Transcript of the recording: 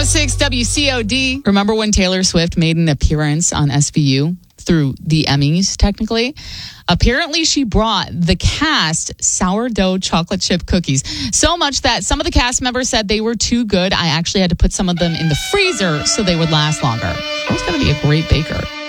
106 WCOD. Remember when Taylor Swift made an appearance on SVU through the Emmys, technically? Apparently, she brought the cast sourdough chocolate chip cookies. So much that some of the cast members said they were too good. I actually had to put some of them in the freezer so they would last longer. I was going to be a great baker.